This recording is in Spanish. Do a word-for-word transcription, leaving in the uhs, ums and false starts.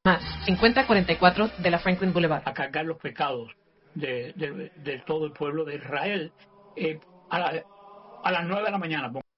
Más, cincuenta cuarenta y cuatro de la Franklin Boulevard. A cargar los pecados de, de, de todo el pueblo de Israel eh, a, la, a las nueve de la mañana.